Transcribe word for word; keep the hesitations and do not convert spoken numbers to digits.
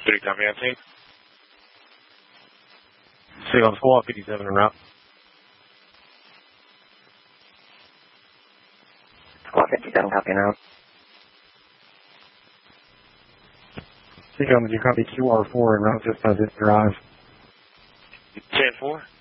three, copy on tape. Seagull four, fifty-seven en route. Squawk fifty-seven, copy now. Seagull, did you copy Q R four en route just as it drive? ten four.